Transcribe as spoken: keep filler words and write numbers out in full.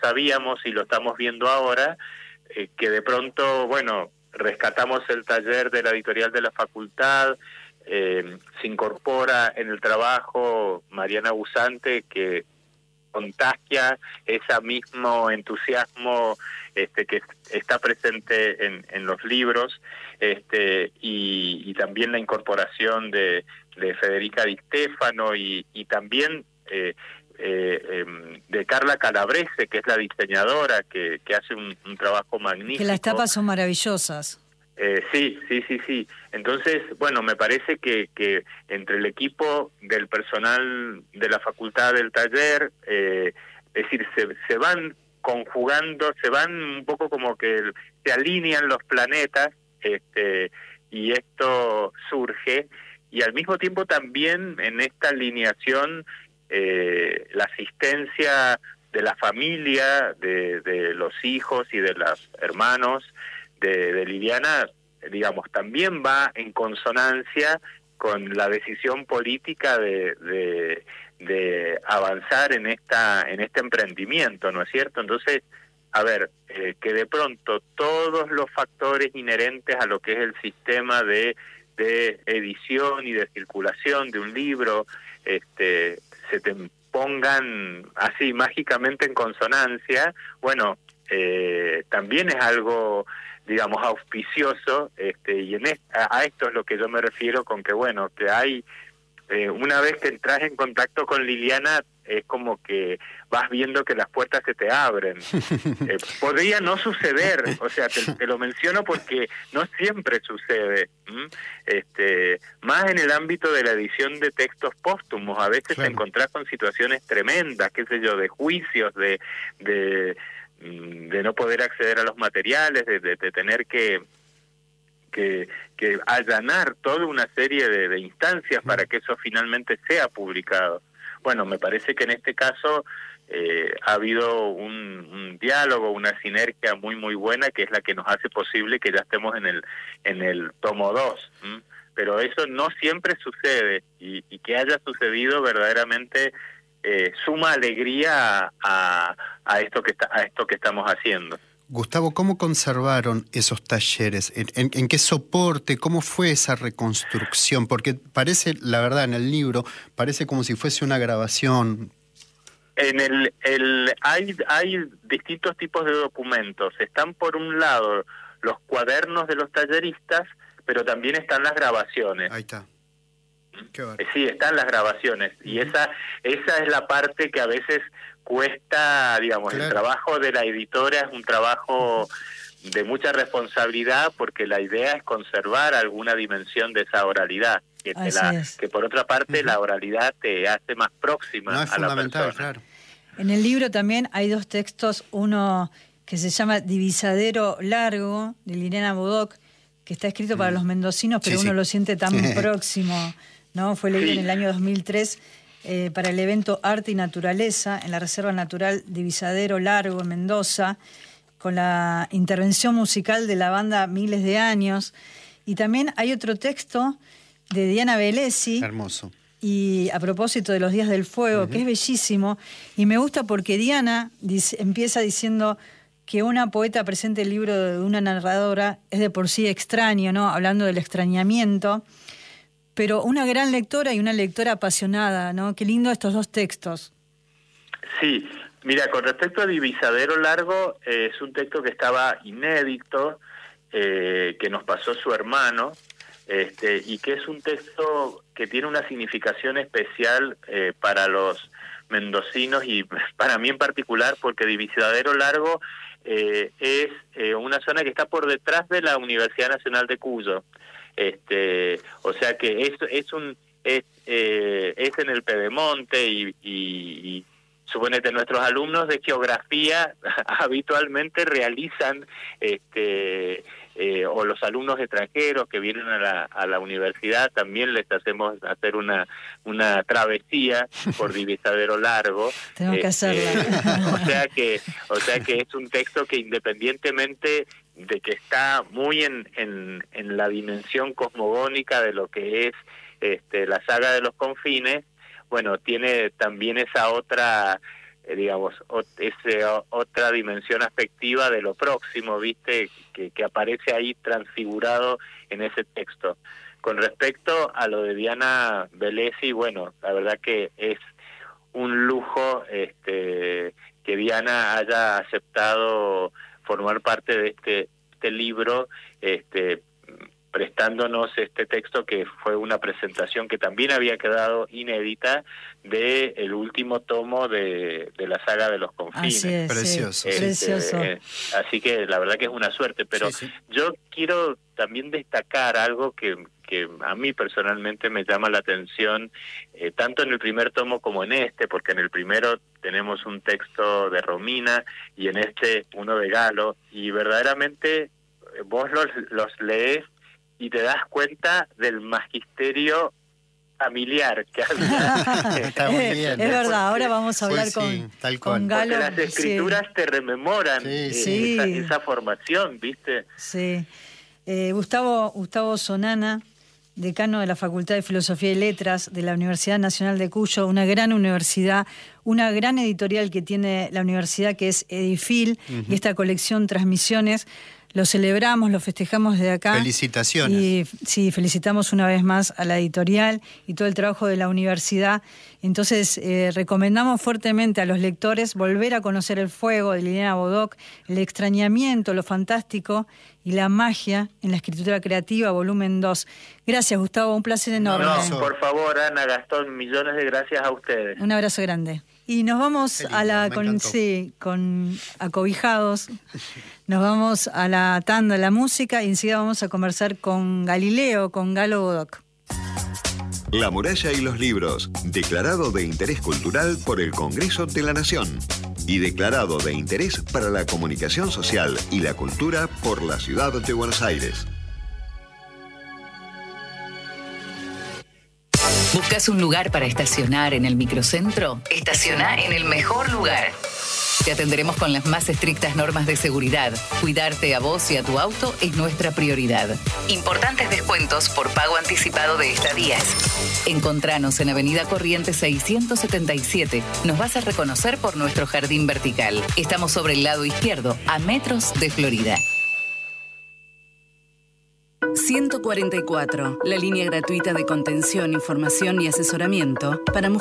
sabíamos y lo estamos viendo ahora, eh, que de pronto, bueno, rescatamos el taller de la editorial de la facultad, eh, se incorpora en el trabajo Mariana Busante, que contagia ese mismo entusiasmo este, que está presente en, en los libros, este, y, y también la incorporación de, de Federica Di Stefano y, y también eh, eh, eh, de Carla Calabrese, que es la diseñadora, que, que hace un, un trabajo magnífico. Que las tapas son maravillosas. Eh, sí, sí, sí, sí. Entonces, bueno, me parece que, que entre el equipo del personal de la facultad del taller, eh, es decir, se, se van conjugando, se van un poco como que se alinean los planetas, este, y esto surge, y al mismo tiempo también en esta alineación eh, la asistencia de la familia, de, de los hijos y de los hermanos de, de Liliana, digamos, también va en consonancia con la decisión política de, de, de avanzar en esta en este emprendimiento, ¿no es cierto? Entonces, a ver, eh, que de pronto todos los factores inherentes a lo que es el sistema de, de edición y de circulación de un libro, este, se te pongan así mágicamente en consonancia, bueno, eh, también es algo, digamos, auspicioso, este, y en est a, a esto es lo que yo me refiero con que, bueno, que hay, eh, una vez que entras en contacto con Liliana, es como que vas viendo que las puertas se te abren. Eh, podría no suceder, o sea, te, te lo menciono porque no siempre sucede, ¿m? este más en el ámbito de la edición de textos póstumos, a veces claro, te encontrás con situaciones tremendas, qué sé yo, de juicios, de... de de no poder acceder a los materiales, de, de, de tener que, que que allanar toda una serie de, de instancias para que eso finalmente sea publicado. Bueno, me parece que en este caso eh, ha habido un, un diálogo, una sinergia muy muy buena, que es la que nos hace posible que ya estemos en el en el tomo dos. ¿m? Pero eso no siempre sucede, y, y que haya sucedido verdaderamente Eh, suma alegría a, a esto que está, a esto que estamos haciendo. Gustavo, ¿cómo conservaron esos talleres? ¿En, en, en qué soporte? ¿Cómo fue esa reconstrucción? Porque parece, la verdad, en el libro, parece como si fuese una grabación. En el, el hay, hay distintos tipos de documentos. Están por un lado los cuadernos de los talleristas, pero también están las grabaciones. Ahí está. Sí, están las grabaciones, y esa esa es la parte que a veces cuesta, digamos, claro, el trabajo de la editora es un trabajo de mucha responsabilidad, porque la idea es conservar alguna dimensión de esa oralidad, que, te la, que por otra parte uh-huh, la oralidad te hace más próxima no, es a la persona. Claro. En el libro también hay dos textos, uno que se llama Divisadero Largo, de Liliana Bodoc, que está escrito para los mendocinos, pero sí, uno sí, lo siente tan sí, próximo, ¿no? Fue leído sí, en el año dos mil tres eh, para el evento Arte y Naturaleza en la Reserva Natural Divisadero Largo en Mendoza, con la intervención musical de la banda Miles de Años. Y también hay otro texto de Diana Velesi. Hermoso. Y a propósito de los Días del Fuego, uh-huh, que es bellísimo, y me gusta porque Diana dice, empieza diciendo que una poeta presente el libro de una narradora es de por sí extraño, ¿no? Hablando del extrañamiento, pero una gran lectora y una lectora apasionada, ¿no? Qué lindo estos dos textos. Sí, mira, con respecto a Divisadero Largo, eh, es un texto que estaba inédito, eh, que nos pasó su hermano, este, y que es un texto que tiene una significación especial eh, para los mendocinos y para mí en particular, porque Divisadero Largo eh, es eh, una zona que está por detrás de la Universidad Nacional de Cuyo. Este, o sea que es, es un es, eh, es en el Pedemonte, y, y, y suponete, nuestros alumnos de geografía habitualmente realizan este eh, o los alumnos extranjeros que vienen a la, a la universidad, también les hacemos hacer una una travesía por Divisadero Largo. Tengo que este, hacerla. o sea que o sea que es un texto que, independientemente de que está muy en, en, en la dimensión cosmogónica de lo que es este, la saga de los confines, bueno, tiene también esa otra eh, digamos, o, ese, o, otra dimensión afectiva de lo próximo, ¿viste? Que, que aparece ahí transfigurado en ese texto. Con respecto a lo de Diana Velesi, bueno, la verdad que es un lujo este, que Diana haya aceptado formar parte de este, este libro, este, prestándonos este texto que fue una presentación que también había quedado inédita de el último tomo de, de la saga de los Confines. Así es, precioso. Este, precioso. Eh, así que la verdad que es una suerte, pero sí, sí. yo quiero también destacar algo que, que a mí personalmente me llama la atención, eh, tanto en el primer tomo como en este, porque en el primero tenemos un texto de Romina y en este uno de Galo, y verdaderamente vos los, los lees y te das cuenta del magisterio familiar que había. Está muy bien. Es verdad, ahora vamos a hablar sí, con, sí, tal con cual. Galo. Porque las escrituras sí. te rememoran Sí, eh, sí. Esa, esa formación, ¿viste? Sí. Eh, Gustavo, Gustavo Sonana, decano de la Facultad de Filosofía y Letras de la Universidad Nacional de Cuyo, una gran universidad, una gran editorial que tiene la universidad, que es Edifil, uh-huh. y esta colección Transmisiones. Lo celebramos, lo festejamos desde acá. Felicitaciones. Y sí, felicitamos una vez más a la editorial y todo el trabajo de la universidad. Entonces, eh, recomendamos fuertemente a los lectores volver a conocer El fuego de Liliana Bodoc, el extrañamiento, lo fantástico y la magia en la escritura creativa, volumen dos. Gracias, Gustavo, un placer enorme. No, por favor, Ana, Gastón, millones de gracias a ustedes. Un abrazo grande. Y nos vamos lindo, a la me con, encantó. sí, con acobijados. Nos vamos a la tanda de la música y enseguida vamos a conversar con Galileo, con Galo Bodoc. La muralla y los libros, declarado de interés cultural por el Congreso de la Nación y declarado de interés para la comunicación social y la cultura por la Ciudad de Buenos Aires. ¿Buscas un lugar para estacionar en el microcentro? Estaciona en el mejor lugar. Te atenderemos con las más estrictas normas de seguridad. Cuidarte a vos y a tu auto es nuestra prioridad. Importantes descuentos por pago anticipado de estadías. Encontranos en Avenida Corrientes seiscientos setenta y siete. Nos vas a reconocer por nuestro jardín vertical. Estamos sobre el lado izquierdo, a metros de Florida. ciento cuarenta y cuatro, la línea gratuita de contención, información y asesoramiento para mujeres.